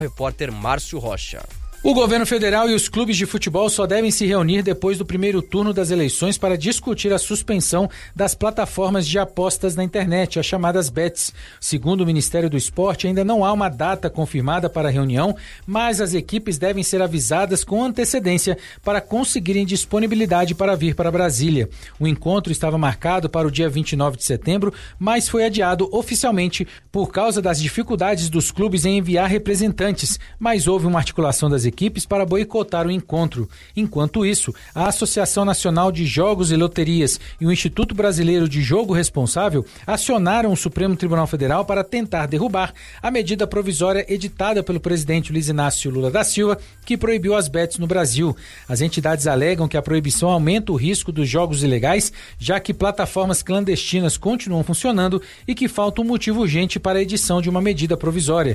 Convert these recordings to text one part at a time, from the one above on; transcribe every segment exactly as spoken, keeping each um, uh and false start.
Repórter Márcio Rocha. O governo federal e os clubes de futebol só devem se reunir depois do primeiro turno das eleições para discutir a suspensão das plataformas de apostas na internet, as chamadas bets. Segundo o Ministério do Esporte, ainda não há uma data confirmada para a reunião, mas as equipes devem ser avisadas com antecedência para conseguirem disponibilidade para vir para Brasília. O encontro estava marcado para o dia vinte e nove de setembro, mas foi adiado oficialmente por causa das dificuldades dos clubes em enviar representantes, mas houve uma articulação das equipes equipes para boicotar o encontro. Enquanto isso, a Associação Nacional de Jogos e Loterias e o Instituto Brasileiro de Jogo Responsável acionaram o Supremo Tribunal Federal para tentar derrubar a medida provisória editada pelo presidente Luiz Inácio Lula da Silva, que proibiu as bets no Brasil. As entidades alegam que a proibição aumenta o risco dos jogos ilegais, já que plataformas clandestinas continuam funcionando e que falta um motivo urgente para a edição de uma medida provisória.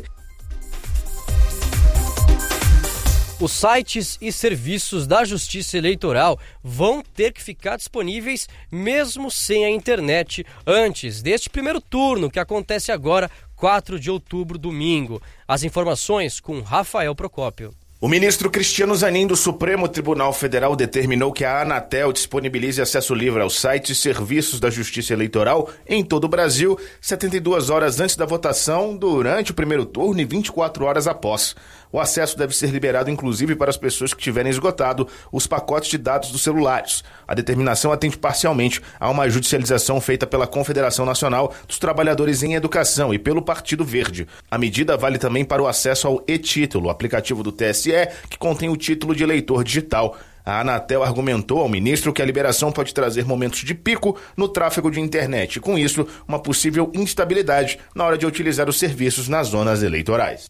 Os sites e serviços da Justiça Eleitoral vão ter que ficar disponíveis mesmo sem a internet antes deste primeiro turno que acontece agora, quatro de outubro, domingo. As informações com Rafael Procópio. O ministro Cristiano Zanin do Supremo Tribunal Federal determinou que a Anatel disponibilize acesso livre aos sites e serviços da Justiça Eleitoral em todo o Brasil, setenta e duas horas antes da votação, durante o primeiro turno e vinte e quatro horas após. O acesso deve ser liberado inclusive para as pessoas que tiverem esgotado os pacotes de dados dos celulares. A determinação atende parcialmente a uma judicialização feita pela Confederação Nacional dos Trabalhadores em Educação e pelo Partido Verde. A medida vale também para o acesso ao e-título, aplicativo do T S E, que contém o título de eleitor digital. A Anatel argumentou ao ministro que a liberação pode trazer momentos de pico no tráfego de internet e, com isso, uma possível instabilidade na hora de utilizar os serviços nas zonas eleitorais.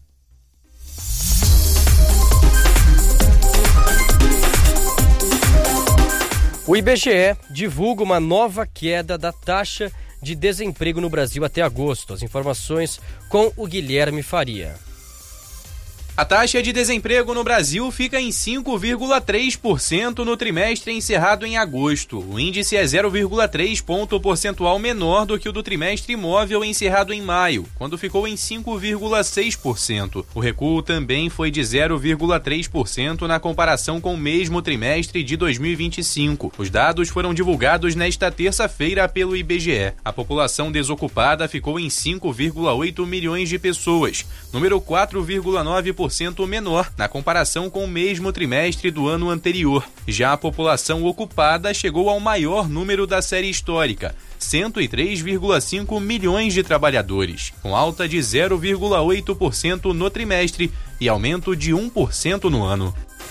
O I B G E divulga uma nova queda da taxa de desemprego no Brasil até agosto. As informações com o Guilherme Faria. A taxa de desemprego no Brasil fica em cinco vírgula três por cento no trimestre encerrado em agosto. O índice é zero vírgula três ponto percentual menor do que o do trimestre imóvel encerrado em maio, quando ficou em cinco vírgula seis por cento. O recuo também foi de zero vírgula três por cento na comparação com o mesmo trimestre de dois mil e vinte e cinco. Os dados foram divulgados nesta terça-feira pelo I B G E. A população desocupada ficou em cinco vírgula oito milhões de pessoas, número quatro vírgula nove por cento menor na comparação com o mesmo trimestre do ano anterior. Já a população ocupada chegou ao maior número da série histórica, cento e três vírgula cinco milhões de trabalhadores, com alta de zero vírgula oito por cento no trimestre e aumento de um por cento no ano.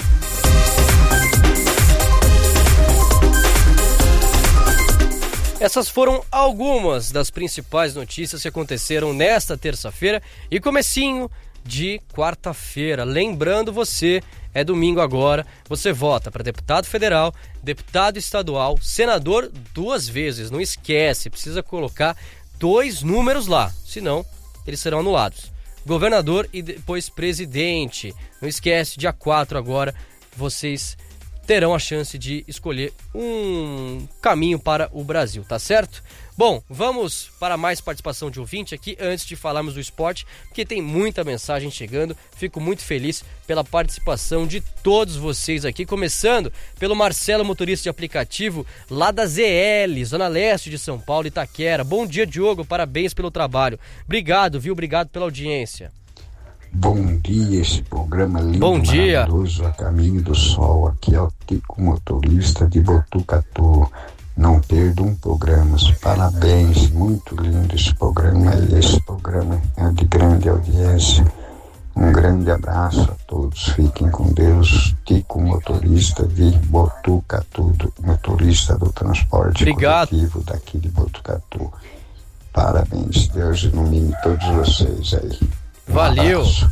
Essas foram algumas das principais notícias que aconteceram nesta terça-feira e comecinho de quarta-feira. Lembrando você, é domingo agora, você vota para deputado federal, deputado estadual, senador duas vezes. Não esquece, precisa colocar dois números lá, senão eles serão anulados. Governador e depois presidente. Não esquece, dia quatro agora, vocês terão a chance de escolher um caminho para o Brasil, tá certo? Bom, vamos para mais participação de ouvinte aqui antes de falarmos do esporte, porque tem muita mensagem chegando. Fico muito feliz pela participação de todos vocês aqui, começando pelo Marcelo, motorista de aplicativo lá da Z L, Zona Leste de São Paulo, Itaquera. Bom dia, Diogo, parabéns pelo trabalho. Obrigado, viu? Obrigado pela audiência. Bom dia, esse programa lindo, Bom dia. Maravilhoso, A Caminho do Sol. Aqui é o Tico, motorista de Botucatu. Não perdo um programa. Parabéns, muito lindo esse programa. E esse programa é de grande audiência. Um grande abraço a todos. Fiquem com Deus. Tico, motorista de Botucatu, motorista do transporte Obrigado. coletivo daqui de Botucatu. Parabéns, Deus ilumine todos vocês aí. Um Valeu. abraço.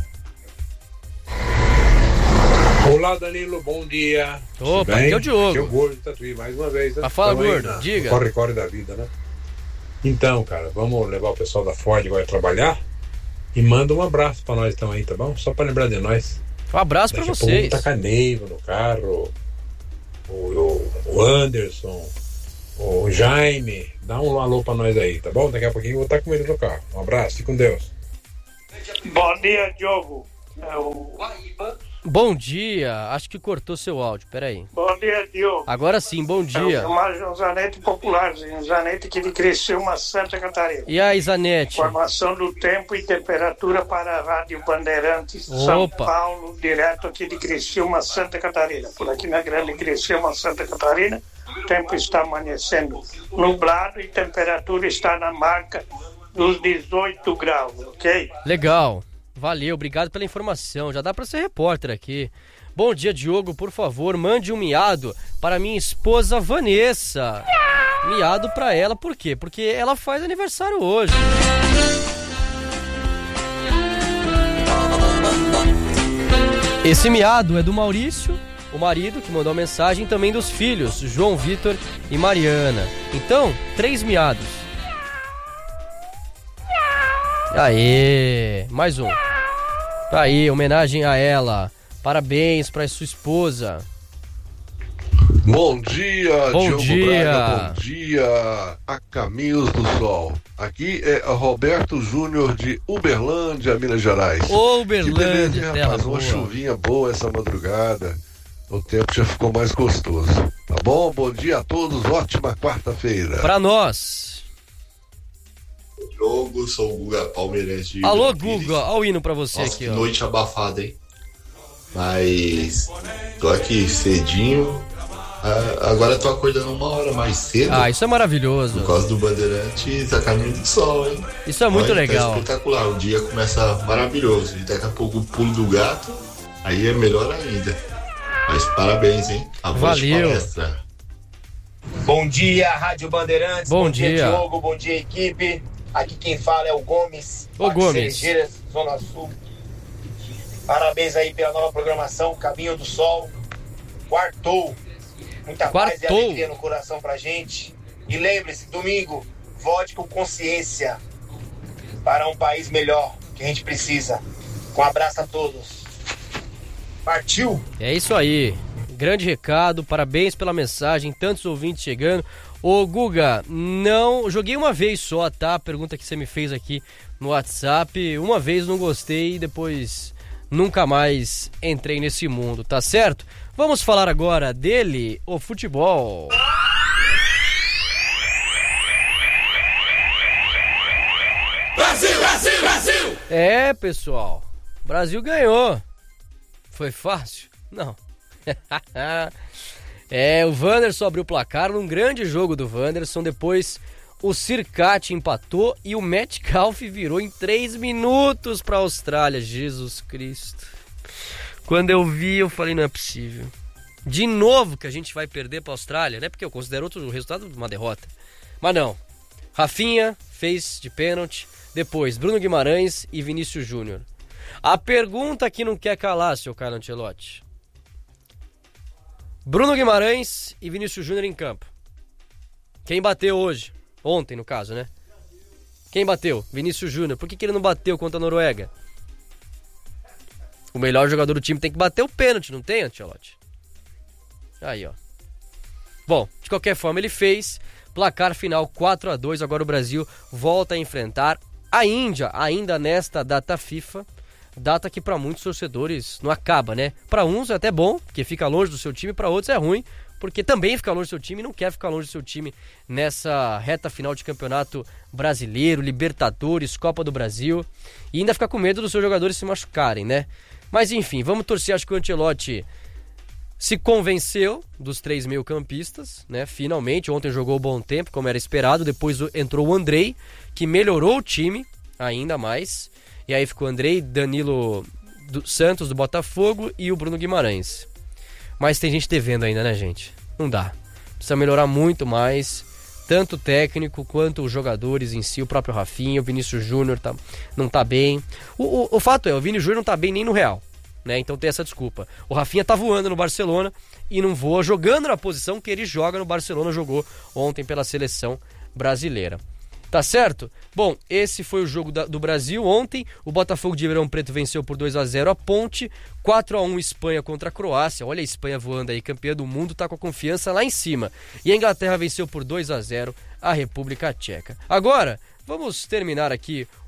Olá, Danilo, bom dia. Opa, aqui é o Diogo. Aqui é o Gordo Tatuí, mais uma vez, né? Ah, fala, Tamo aí Gordo, na- diga. no Corre-corre da vida, né? Então, cara, vamos levar o pessoal da Ford agora a trabalhar e manda um abraço pra nós também, tá bom? Só pra lembrar de nós. Um abraço para Daqui a pouco vocês. tá com a Neiva no carro, o, o, o Anderson, o Jaime. Dá um alô pra nós aí, tá bom? Daqui a pouquinho eu vou estar com ele no carro. Um abraço, fique com Deus. Bom dia, Diogo. É o... Bom dia, acho que cortou seu áudio, peraí. Bom dia, Diogo. Agora sim, bom dia. É o um Zanetti popularzinho, um Zanetti que ele cresceu uma Santa Catarina. E aí, Zanetti? Informação do tempo e temperatura para a Rádio Bandeirantes, Opa. São Paulo, direto aqui de Criciúma, Santa Catarina. Por aqui na Grande Criciúma, Santa Catarina, o tempo está amanhecendo nublado e temperatura está na marca dos dezoito graus, ok? Legal. Valeu, obrigado pela informação. Já dá pra ser repórter aqui. Bom dia, Diogo. Por favor, mande um miado para minha esposa Vanessa. Miado pra ela, por quê? Porque ela faz aniversário hoje. Esse miado é do Maurício, o marido, que mandou a mensagem, também dos filhos, João Vitor e Mariana. Então, três miados. Aê, mais um. Aí, homenagem a ela. Parabéns para sua esposa. Bom dia, bom Diogo dia. Braga, bom dia, a caminhos do sol. Aqui é Roberto Júnior de Uberlândia, Minas Gerais. Ô, Uberlândia, que beleza, hein, rapaz, uma chuvinha boa essa madrugada. O tempo já ficou mais gostoso. Tá bom? Bom dia a todos, ótima quarta-feira. Pra nós. Diogo, sou o Guga Palmeirense. Alô, Guga, olha o hino pra você. Nossa, aqui, que ó. noite abafada, hein? Mas tô aqui cedinho. Ah, agora tô acordando uma hora mais cedo. Ah, isso é maravilhoso. Por causa do Bandeirantes a caminho do sol, hein? Isso é muito Olha, legal. Tá espetacular, o dia começa maravilhoso. E daqui a pouco o pulo do gato, aí é melhor ainda. Mas parabéns, hein? A Valeu. palestra. Bom dia, Rádio Bandeirantes. Bom, bom dia, dia, Diogo. Bom dia, equipe. Aqui quem fala é o Gomes. Ô, Gomes. Cerejeiras, Zona Sul. Parabéns aí pela nova programação, Caminho do Sol. Quartou. Muita paz e Quartou. alegria no coração pra gente. E lembre-se, domingo, vote com consciência para um país melhor que a gente precisa. Um abraço a todos. Partiu! É isso aí. Grande recado, parabéns pela mensagem, tantos ouvintes chegando. Ô, Guga, não, joguei uma vez só, tá? A pergunta que você me fez aqui no WhatsApp, uma vez não gostei e depois nunca mais entrei nesse mundo, tá certo? Vamos falar agora dele, o futebol. Brasil, Brasil, Brasil! É, pessoal, o Brasil ganhou. Foi fácil? Não. É, o Wanderson abriu o placar num grande jogo do Wanderson, depois o Circati empatou e o Metcalf virou em três minutos para a Austrália. Jesus Cristo. Quando eu vi, eu falei, não é possível. De novo que a gente vai perder para a Austrália, né? Porque eu considero outro resultado uma derrota. Mas não. Rafinha fez de pênalti, depois Bruno Guimarães e Vinícius Júnior. A pergunta que não quer calar, seu Carlo Ancelotti. Bruno Guimarães e Vinícius Júnior em campo. Quem bateu hoje? Ontem, no caso, né? Quem bateu? Vinícius Júnior. Por que, que ele não bateu contra a Noruega? O melhor jogador do time tem que bater o pênalti, não tem, Ancelotti? Aí, ó. Bom, de qualquer forma, ele fez. Placar final quatro a dois. Agora o Brasil volta a enfrentar a Índia, ainda nesta data FIFA. Data que para muitos torcedores não acaba, né? Para uns é até bom, porque fica longe do seu time, para outros é ruim, porque também fica longe do seu time e não quer ficar longe do seu time nessa reta final de campeonato brasileiro, Libertadores, Copa do Brasil, e ainda fica com medo dos seus jogadores se machucarem, né? Mas enfim, vamos torcer, acho que o Ancelotti se convenceu dos três meio-campistas, né? Finalmente, ontem jogou bom tempo, como era esperado, depois entrou o Andrei, que melhorou o time ainda mais. E aí ficou o Andrei, Danilo do Santos, do Botafogo, e o Bruno Guimarães. Mas tem gente devendo ainda, né, gente? Não dá. Precisa melhorar muito mais, tanto o técnico quanto os jogadores em si, o próprio Rafinha, o Vinícius Júnior tá, não tá bem. O, o, o fato é, o Vini Júnior não tá bem nem no Real, né? Então tem essa desculpa. O Rafinha tá voando no Barcelona e não voa jogando na posição que ele joga no Barcelona, jogou ontem pela seleção brasileira. Tá certo? Bom, esse foi o jogo da, do Brasil ontem. O Botafogo de Ribeirão Preto venceu por dois a zero a Ponte. quatro a um Espanha contra a Croácia. Olha a Espanha voando aí, campeã do mundo, tá com a confiança lá em cima. E a Inglaterra venceu por dois a zero a República Tcheca. Agora, vamos terminar aqui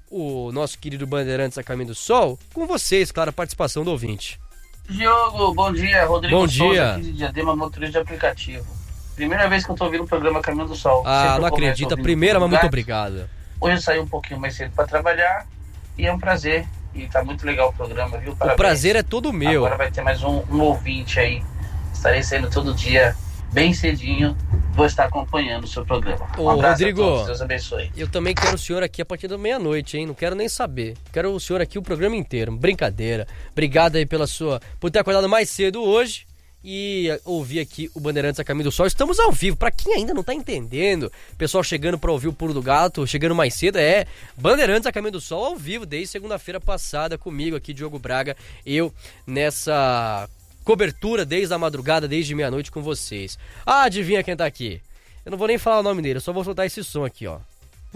o nosso querido Bandeirantes a Caminho do Sol, com vocês, claro, a participação do ouvinte. Diogo, bom dia. Rodrigo Bom Souza, dia. aqui de Diadema, motorista de aplicativo. Primeira vez que eu tô ouvindo o programa Caminho do Sol. Ah, Sempre não eu começo acredita. ouvindo Primeira, mas lugar. muito obrigado. Hoje eu saí um pouquinho mais cedo para trabalhar e é um prazer. E tá muito legal o programa, viu? Parabéns. O prazer é todo meu. Agora vai ter mais um, um ouvinte aí. Estarei saindo todo dia, bem cedinho. Vou estar acompanhando o seu programa. Um Ô, abraço Rodrigo, a todos. Deus abençoe. Eu também quero o senhor aqui a partir da meia-noite, hein? Não quero nem saber. Quero o senhor aqui o programa inteiro. Brincadeira. Obrigado aí pela sua... por ter acordado mais cedo hoje e ouvir aqui o Bandeirantes a Caminho do Sol. Estamos ao vivo. Pra quem ainda não tá entendendo, pessoal chegando pra ouvir o Pulo do Gato, chegando mais cedo, é Bandeirantes a Caminho do Sol ao vivo, desde segunda-feira passada, comigo aqui, Diogo Braga, eu nessa cobertura desde a madrugada, desde meia-noite com vocês. Ah, adivinha quem tá aqui? Eu não vou nem falar o nome dele, eu só vou soltar esse som aqui, ó.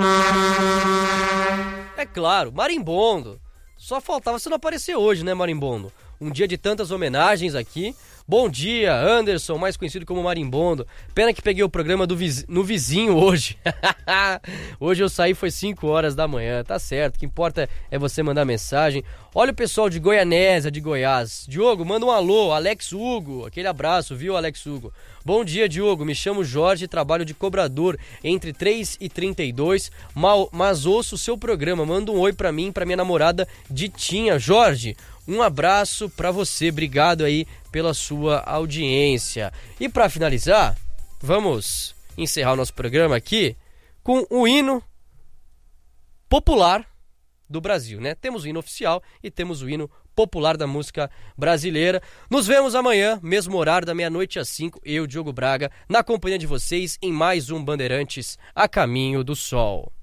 É claro, Marimbondo. Só faltava você não aparecer hoje, né, Marimbondo? Um dia de tantas homenagens aqui. Bom dia, Anderson, mais conhecido como Marimbondo. Pena que peguei o programa do viz... no vizinho hoje. Hoje eu saí, foi cinco horas da manhã, tá certo. O que importa é você mandar mensagem. Olha o pessoal de Goianésia, de Goiás. Diogo, manda um alô, Alex Hugo. Aquele abraço, viu, Alex Hugo? Bom dia, Diogo. Me chamo Jorge, trabalho de cobrador entre três e trinta e dois, mal... mas ouço o seu programa. Manda um oi pra mim, pra minha namorada Ditinha. Jorge, um abraço pra você. Obrigado aí pela sua audiência. E para finalizar, vamos encerrar o nosso programa aqui com o hino popular do Brasil, né? Temos o hino oficial e temos o hino popular da música brasileira. Nos vemos amanhã, mesmo horário, da meia-noite às cinco, eu, Diogo Braga, na companhia de vocês em mais um Bandeirantes a Caminho do Sol.